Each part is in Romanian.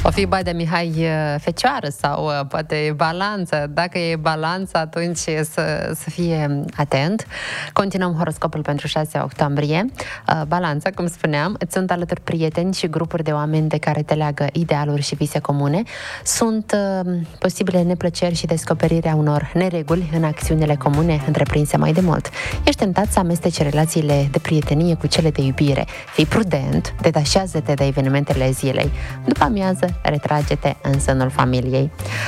O fi Badea Mihai Fecioară sau poate Balanță. Dacă e Balanță, atunci să fie atent. Continuăm horoscopul pentru 6 octombrie. Balanța, cum spuneam, îți sunt alături prieteni și grupuri de oameni de care te leagă idealuri și vise comune. Sunt posibile neplăceri și descoperirea unor nereguli în acțiunile comune întreprinse mai de mult. Ești tentat să amesteci relațiile de prietenie cu cele de iubire. Fii prudent, detașează-te de evenimentele zilei. După amiază, retrage-te în sânul familiei.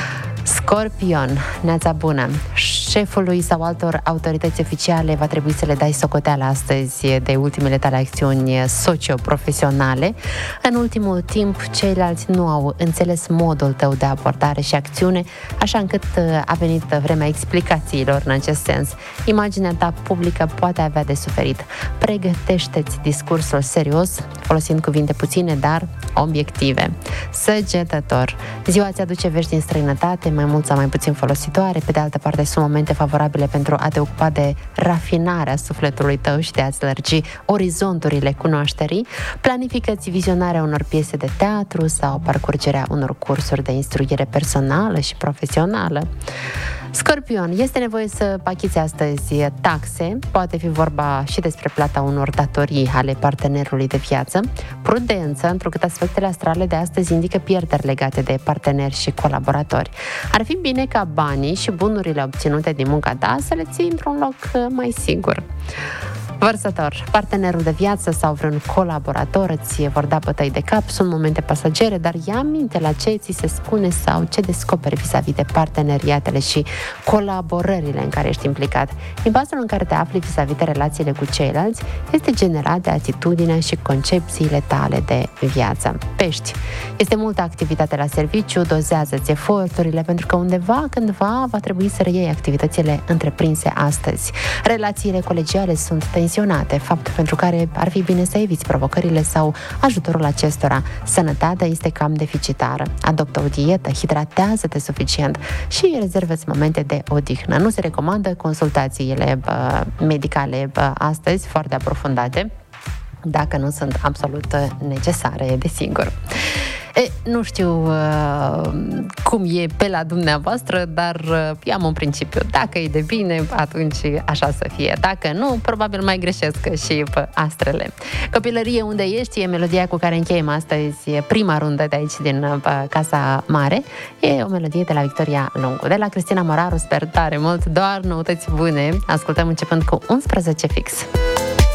Scorpion, neața bună. Șefului sau altor autorități oficiale va trebui să le dai socoteală astăzi de ultimele tale acțiuni socio-profesionale. În ultimul timp, ceilalți nu au înțeles modul tău de abordare și acțiune, așa încât a venit vremea explicațiilor în acest sens. Imaginea ta publică poate avea de suferit. Pregătește-ți discursul serios, folosind cuvinte puține, dar obiective. Săgetător, ziua ți aduce vești din străinătate, mai mult sau mai puțin folositoare. Pe de altă parte, sunt momente favorabile pentru a te ocupa de rafinarea sufletului tău și de a-ți lărgi orizonturile cunoașterii. Planifică-ți vizionarea unor piese de teatru sau parcurgerea unor cursuri de instruire personală și profesională. Scorpion, este nevoie să achizi astăzi taxe, poate fi vorba și despre plata unor datorii ale partenerului de viață. Prudență, întrucât aspectele astrale de astăzi indică pierderi legate de parteneri și colaboratori. Ar fi bine ca banii și bunurile obținute din munca ta să le ții într-un loc mai sigur. Vărsător, partenerul de viață sau vreun colaborator îți vor da bătăi de cap, sunt momente pasagere, dar ia minte la ce ți se spune sau ce descoperi vis-a-vis de parteneriatele și colaborările în care ești implicat. Impactul în care te afli vis-a-vis de relațiile cu ceilalți este generat de atitudinea și concepțiile tale de viață. Pești, este multă activitate la serviciu, dozează-ți eforturile, pentru că undeva, cândva, va trebui să reiei activitățile întreprinse astăzi. Relațiile colegiale sunt tensionate, fapt pentru care ar fi bine să eviți provocările sau ajutorul acestora. Sănătatea este cam deficitară. Adoptă o dietă, hidratează-te suficient și rezervă-ți momente de odihnă. Nu se recomandă consultațiile medicale astăzi foarte aprofundate, dacă nu sunt absolut necesare, desigur. Nu știu cum e pe la dumneavoastră, dar am un principiu. Dacă e de bine, atunci așa să fie. Dacă nu, probabil mai greșesc și astrele. Copilărie, unde ești? E melodia cu care încheiem astăzi prima rundă de aici din Casa Mare. E o melodie de la Victoria Lungu. De la Cristina Moraru, sper tare mult, doar noutăți bune. Ascultăm începând cu 11 fix.